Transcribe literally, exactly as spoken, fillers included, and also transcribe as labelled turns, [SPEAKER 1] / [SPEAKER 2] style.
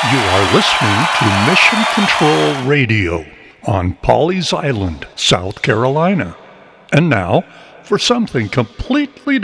[SPEAKER 1] You are listening to Mission Control Radio on Pawleys Island, South Carolina. And now, for something completely